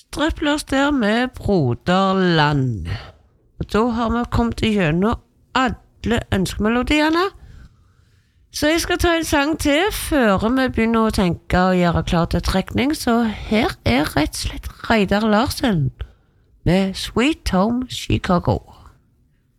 Striplers der med Broderland. Og da har vi kommet igjennom alle ønskemelodiene. Så jeg skal ta en sang til før vi begynner å tenke og gjøre klar til trekning. Så her rett og slett Reidar Larsen med Sweet Home Chicago.